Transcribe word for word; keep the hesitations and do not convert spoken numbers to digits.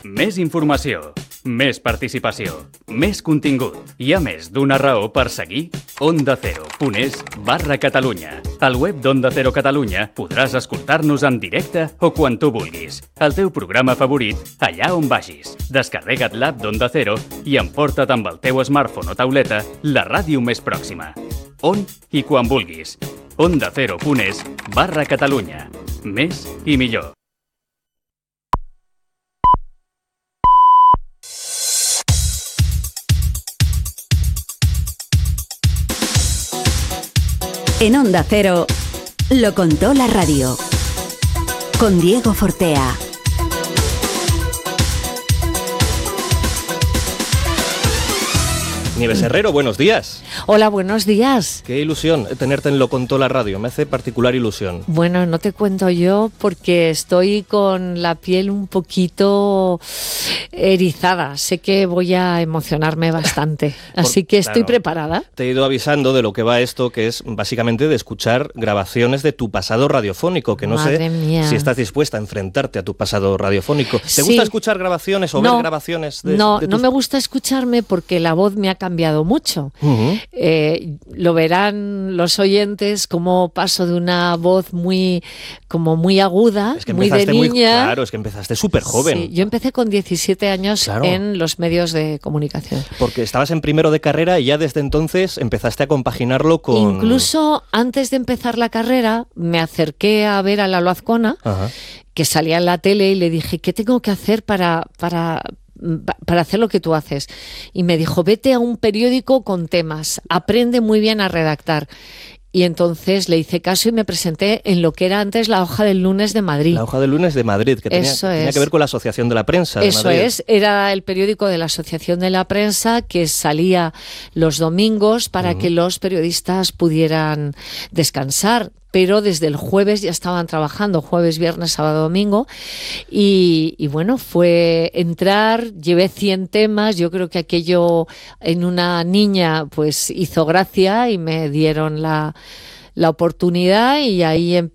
Més informació, més participació, més contingut. Hi ha més d'una raó per seguir onda cero punt es barra Catalunya. Al web d'Onda Cero Catalunya podràs escoltar-nos en directe o quan tu vulguis. El teu programa favorit, allà on vagis. Descarrega't l'app d'Onda Cero i emporta't amb el teu smartphone o tauleta la ràdio més pròxima. On i quan vulguis. onda cero punt es barra Catalunya. Més i millor. En Onda Cero, lo contó la radio. Con Diego Fortea. Nieves Herrero, buenos días. Hola, buenos días. Qué ilusión tenerte en Lo Contó la Radio, me hace particular ilusión. Bueno, no te cuento yo porque estoy con la piel un poquito erizada. Sé que voy a emocionarme bastante, así que estoy claro, preparada. Te he ido avisando de lo que va esto, que es básicamente de escuchar grabaciones de tu pasado radiofónico, que no Madre sé mía. si estás dispuesta a enfrentarte a tu pasado radiofónico. ¿Te Sí. gusta escuchar grabaciones o No, ver grabaciones de No, de no tus... me gusta escucharme porque la voz me ha cambiado mucho. Uh-huh. Eh, lo verán los oyentes como paso de una voz muy como muy aguda, Es que muy de empezaste muy, niña. claro, es que empezaste súper joven. Sí, yo empecé con diecisiete años Claro. en los medios de comunicación. Porque estabas en primero de carrera y ya desde entonces empezaste a compaginarlo con... Incluso antes de empezar la carrera me acerqué a ver a Lalo Azcona, Ajá. que salía en la tele, y le dije, ¿qué tengo que hacer para, para, para hacer lo que tú haces? Y me dijo, vete a un periódico con temas, aprende muy bien a redactar. Y entonces le hice caso y me presenté en lo que era antes la Hoja del Lunes de Madrid. La Hoja del Lunes de Madrid, que tenía, Eso tenía es. que ver con la Asociación de la Prensa de Eso Madrid. es, era el periódico de la Asociación de la Prensa que salía los domingos para Uh-huh. que los periodistas pudieran descansar. Pero desde el jueves ya estaban trabajando, jueves, viernes, sábado, domingo. Y, y bueno, fue entrar, llevé cien temas, yo creo que aquello en una niña pues hizo gracia y me dieron la, la oportunidad y ahí em-